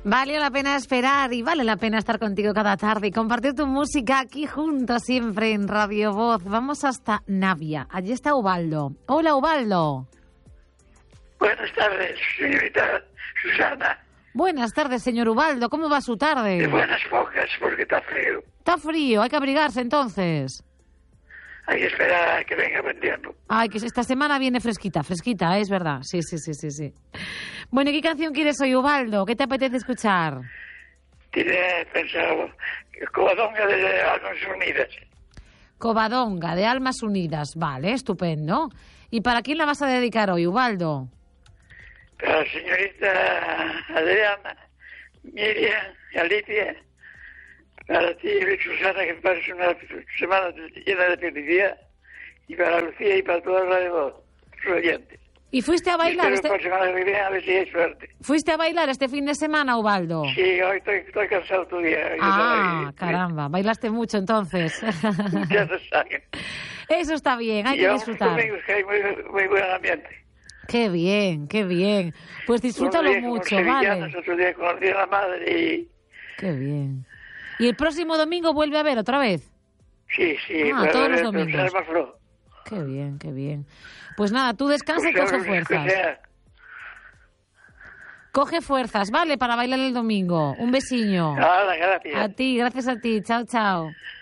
Vale la pena esperar y vale la pena estar contigo cada tarde y compartir tu música aquí juntos siempre en Radio Voz. Vamos hasta Navia. Allí está Ubaldo. Hola, Ubaldo. Buenas tardes, señorita Susana. Buenas tardes, señor Ubaldo. ¿Cómo va su tarde? De buenas pocas, porque está frío. Está frío, hay que abrigarse entonces. Hay que esperar a que venga buen tiempo. Ay, que esta semana viene fresquita, es verdad. Sí. Bueno, ¿qué canción quieres hoy, Ubaldo? ¿Qué te apetece escuchar? Tiene pensado Covadonga de Almas Unidas. Covadonga de Almas Unidas. Vale, estupendo. ¿Y para quién la vas a dedicar hoy, Ubaldo? Para la señorita Adriana, Miriam, Alicia, para ti, Susana, que parece una semana llena de felicidad, y para Lucía y para toda la de voz, sus oyentes. ¿Y fuiste a bailar? Espero la semana que viene a ver si hay suerte. ¿Fuiste a bailar este fin de semana, Ubaldo? Sí, hoy estoy cansado todo el día. Caramba, bailaste mucho entonces. Ya se sabe. Eso está bien, hay que disfrutar. Domingos que hay muy buen ambiente. Qué bien. Pues disfrútalo mucho, ¿vale? Otro día con la madre y... Qué bien. ¿Y el próximo domingo vuelve a haber otra vez? Sí. Todos los domingos. Qué bien. Pues nada, tú descansa y coge fuerzas. Coge fuerzas, ¿vale? Para bailar el domingo. Un besiño. Gracias. A ti, gracias a ti. Chao.